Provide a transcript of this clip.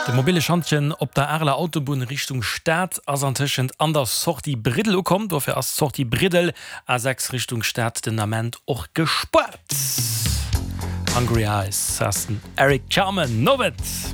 De mobile Schantchen op der Erler Autobahn Richtung Stadt as anschend anders Sorti Bridel kommt, dofir as Sorti Bridel A6 Richtung Stadt den Amment och gespart. Hungry Eyes, Eric Charman, Novet.